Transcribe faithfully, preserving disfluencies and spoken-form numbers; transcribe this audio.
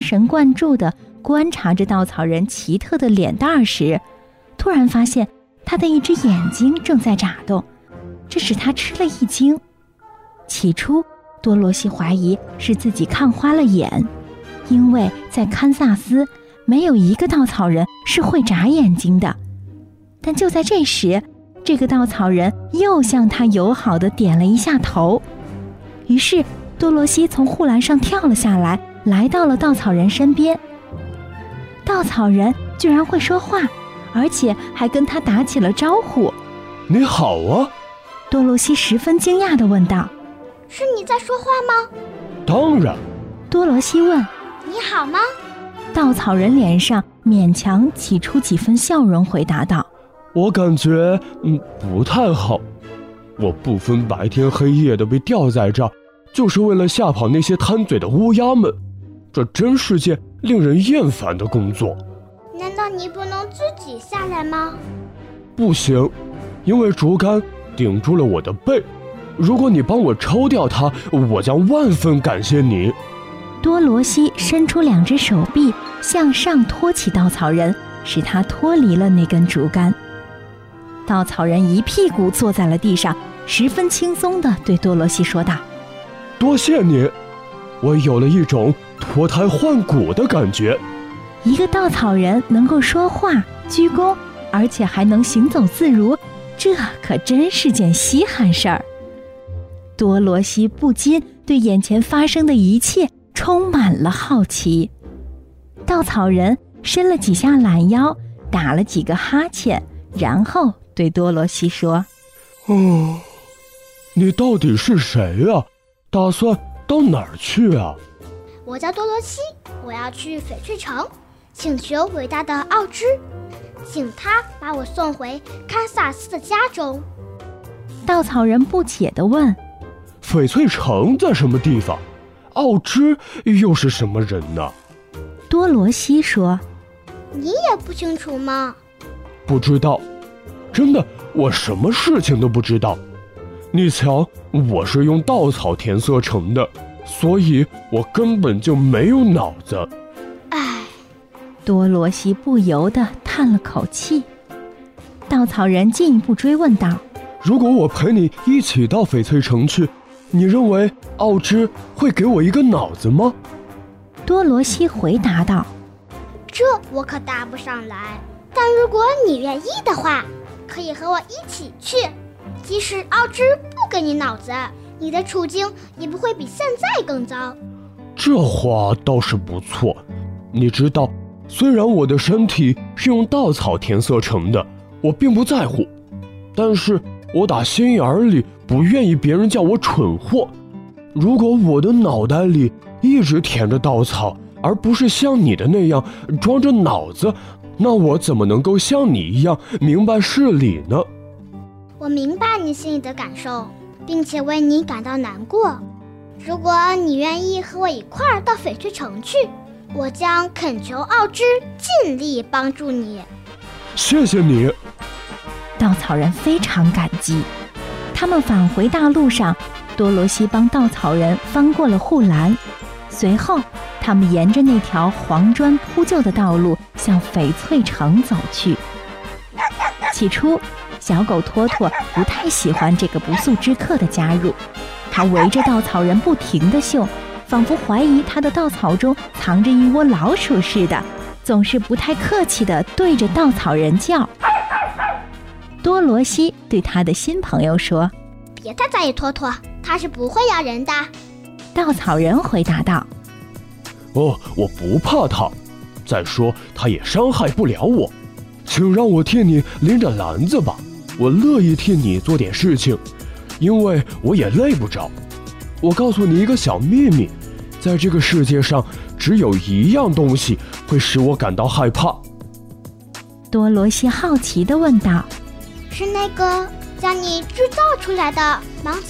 神贯注地观察着稻草人奇特的脸蛋时，突然发现他的一只眼睛正在眨动，这使他吃了一惊。起初多罗西怀疑是自己看花了眼，因为在堪萨斯没有一个稻草人是会眨眼睛的。但就在这时，这个稻草人又向他友好地点了一下头。于是多罗西从护栏上跳了下来，来到了稻草人身边。稻草人居然会说话，而且还跟他打起了招呼。 你好啊！ 多罗西十分惊讶地问道。 是你在说话吗？ 当然。 多罗西问。 你好吗？ 稻草人脸上勉强挤出几分笑容，回答道。 我感觉嗯不太好，我不分白天黑夜的被吊在这儿，就是为了吓跑那些贪嘴的乌鸦们，这真是件令人厌烦的工作。 难道你不能自己下来吗？ 不行，因为竹竿顶住了我的背，如果你帮我抽掉它，我将万分感谢你。 多罗西伸出两只手臂向上托起稻草人，使他脱离了那根竹竿。稻草人一屁股坐在了地上，十分轻松地对多罗西说道： 多谢你，我有了一种脱胎换骨的感觉。 一个稻草人能够说话、鞠躬，而且还能行走自如，这可真是件稀罕事儿。多罗西不禁对眼前发生的一切充满了好奇。稻草人伸了几下懒腰，打了几个哈欠，然后对多罗西说： 哦，你到底是谁啊？打算到哪儿去啊？ 我叫多罗西，我要去翡翠城，请求伟大的奥芝，请他把我送回堪萨斯的家中。 稻草人不解地问： 翡翠城在什么地方？奥芝又是什么人呢？ 多罗西说： 你也不清楚吗？ 不知道，真的，我什么事情都不知道。你瞧，我是用稻草填色成的，所以我根本就没有脑子。 唉， 多罗西不由得叹了口气。稻草人进一步追问道： 如果我陪你一起到翡翠城去，你认为奥芝会给我一个脑子吗？ 多罗西回答道： 这我可答不上来，但如果你愿意的话，可以和我一起去。即使奥芝不给你脑子，你的处境也不会比现在更糟。 这话倒是不错。你知道，虽然我的身体是用稻草填色成的，我并不在乎，但是我打心眼里不愿意别人叫我蠢货。如果我的脑袋里一直填着稻草，而不是像你的那样装着脑子，那我怎么能够像你一样明白事理呢？ 我明白你心里的感受，并且为你感到难过。如果你愿意和我一块儿到翡翠城去，我将恳求奥芝尽力帮助你。 谢谢你。 稻草人非常感激。他们返回大路上，多罗西帮稻草人翻过了护栏，随后他们沿着那条黄砖铺就的道路向翡翠城走去。起初小狗托托不太喜欢这个不速之客的加入，它围着稻草人不停地嗅，仿佛怀疑他的稻草中藏着一窝老鼠似的，总是不太客气地对着稻草人叫。多罗西对他的新朋友说： 别太在意托托，他是不会咬人的。 稻草人回答道： 哦，我不怕他，再说他也伤害不了我。请让我替你拎着篮子吧，我乐意替你做点事情，因为我也累不着。我告诉你一个小秘密，在这个世界上只有一样东西会使我感到害怕。 多罗西好奇地问道： 是那个将你制造出来的盲